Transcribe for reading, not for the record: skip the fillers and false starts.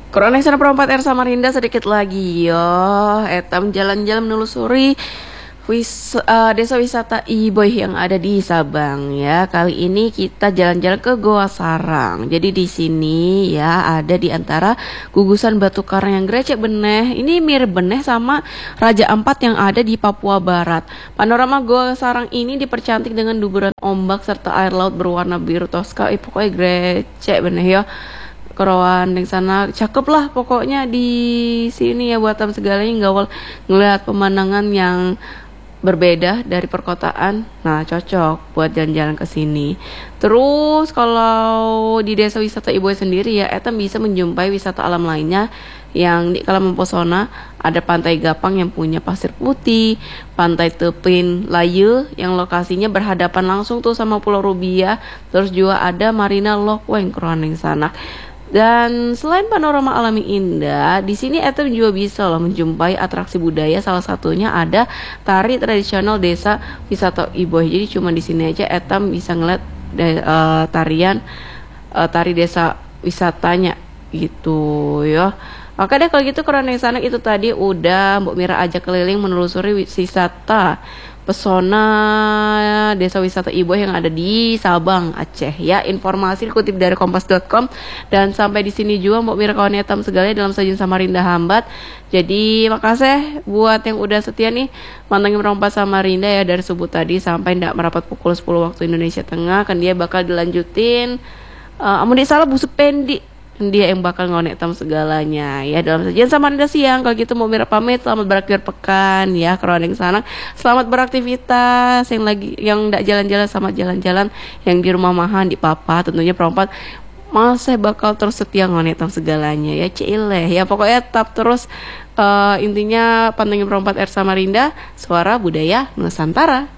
Kronik sana perempat R Samarinda sedikit lagi yo. Etam jalan-jalan menelusuri desa wisata Iboy yang ada di Sabang ya. Kali ini kita jalan-jalan ke Goa Sarang. Jadi di sini ya ada di antara gugusan batu karang yang grecek beneh. Ini mirip beneh sama Raja Ampat yang ada di Papua Barat. Panorama Goa Sarang ini dipercantik dengan duburan ombak serta air laut berwarna biru toska. Pokoknya grecek beneh ya. Kerawan di sana cakep lah pokoknya di sini ya, buat segalanya gawal ngelihat pemandangan yang berbeda dari perkotaan. Nah, cocok buat jalan-jalan ke sini. Terus kalau di desa wisata Iboy sendiri ya, etam bisa menjumpai wisata alam lainnya yang di kala mempesona. Ada Pantai Gapang yang punya pasir putih, Pantai Tepin Layu yang lokasinya berhadapan langsung tuh sama Pulau Rubia. Terus juga ada Marina Lokweng Kroning sana. Dan selain panorama alami indah, di sini etam juga bisa loh menjumpai atraksi budaya. Salah satunya ada tari tradisional desa wisata Iboy. Jadi cuma di sini aja etam bisa ngeliat tari desa wisatanya gitu ya. Oke deh kalau gitu, Kronik sana itu tadi udah Mbok Mira ajak keliling menelusuri wisata pesona desa wisata Iboy yang ada di Sabang, Aceh ya. Informasi dikutip dari kompas.com. Dan sampai di sini juga Mbok Mira kawan etam segalanya dalam Sajian Samarinda Hambat. Jadi makasih buat yang udah setia nih mantengin Rompas Samarinda ya dari subuh tadi sampai ndak merapat pukul 10 waktu Indonesia Tengah. Kan dia bakal dilanjutin amun salah busuk pendi, dia yang bakal ngonek tam segalanya ya dalam Sajian Samarinda siang. Kalau gitu mau Mira pamit, selamat berakhir pekan ya. Kronik sana selamat beraktivitas, yang ndak jalan-jalan sama jalan-jalan, yang di rumah mahan di papa tentunya perempat masih bakal terus setia ngonek tam segalanya ya. Cile ya pokoknya tetap terus intinya pantengin perempat R Samarinda, suara budaya Nusantara.